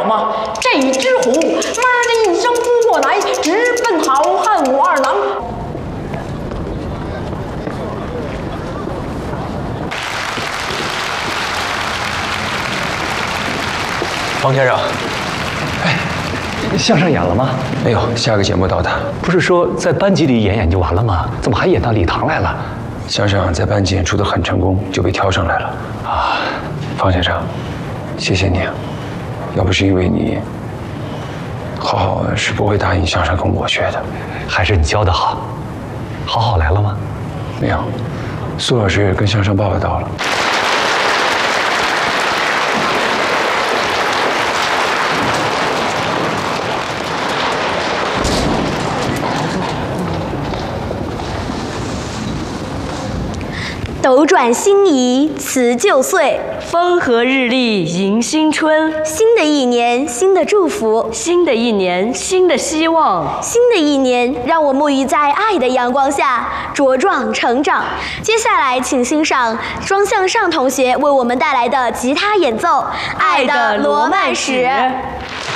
吗？这只虎，妈的一声扑过来，直奔好汉武二郎。 方先生， 相声演了吗？ 没有，下个节目到达。 不是说在班级里演就完了吗？怎么还演到礼堂来了？ 相声在班级演出的很成功，就被挑上来了。啊，方先生，谢谢你，要不是因为你，浩浩是不会答应相声跟我学的。 还是你教的好。好好来了吗？ 没有，苏老师跟相声爸爸到了。 斗转星移辞旧岁， 风和日丽迎新春。 新的一年，新的祝福； 新的一年，新的希望； 新的一年，让我沐浴在爱的阳光下，茁壮成长。接下来，请欣赏庄向上同学为我们带来的吉他演奏《爱的罗曼史》。